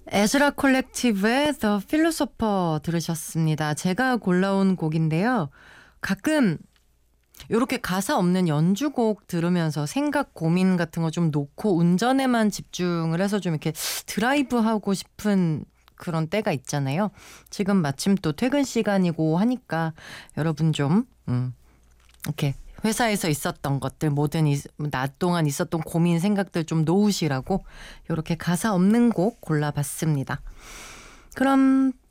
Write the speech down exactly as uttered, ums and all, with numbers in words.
에즈라 콜렉티브의 The Philosopher 들으셨습니다. 제가 골라온 곡인데요. 가끔 이렇게 가사 없는 연주곡 들으면서 생각, 고민 같은 거 좀 놓고 운전에만 집중을 해서 좀 이렇게 드라이브 하고 싶은 그런 때가 있잖아요. 지금 마침 또 퇴근 시간이고 하니까 여러분 좀 음, 이렇게 회사에서 있었던 것들, 모든 이, 낮 동안 있었던 고민, 생각들 좀 놓으시라고 이렇게 가사 없는 곡 골라봤습니다. 그럼